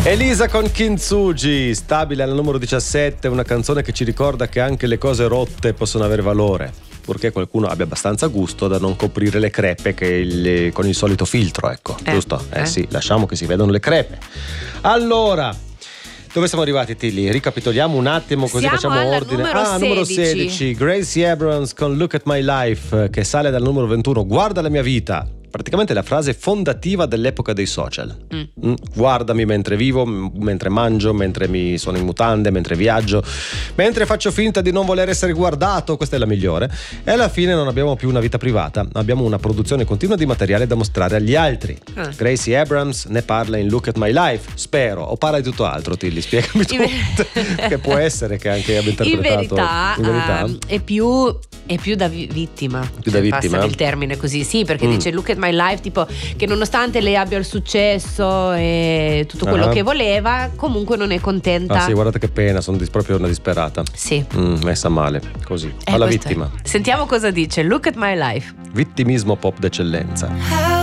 Elisa con Kintsugi, stabile al numero 17, una canzone che ci ricorda che anche le cose rotte possono avere valore, purché qualcuno abbia abbastanza gusto da non coprire le crepe con il solito filtro, ecco, giusto? Sì, lasciamo che si vedano le crepe. Allora, dove siamo arrivati, Tilly? Ricapitoliamo un attimo così facciamo ordine. Numero 16, Gracie Abrams con Look at My Life, che sale dal numero 21, Guarda la mia vita. Praticamente la frase fondativa dell'epoca dei social. Guardami mentre vivo, mentre mangio, mentre mi sono in mutande, mentre viaggio, mentre faccio finta di non voler essere guardato. Questa è la migliore. E alla fine non abbiamo più una vita privata, abbiamo una produzione continua di materiale da mostrare agli altri. Gracie Abrams ne parla in Look at My Life, spero, o parla di tutto altro. Tilly, spiegami tu. Che può essere che anche abbia interpretato. In verità è più da vittima. Più da vittima? Passa il termine così, sì, perché dice Look at My Life, tipo che nonostante lei abbia il successo e tutto quello che voleva, comunque non è contenta. Sì, guardate che pena, sono proprio una disperata. Sì. Messa male, così. Alla vittima. Sentiamo cosa dice Look at My Life. Vittimismo pop d'eccellenza.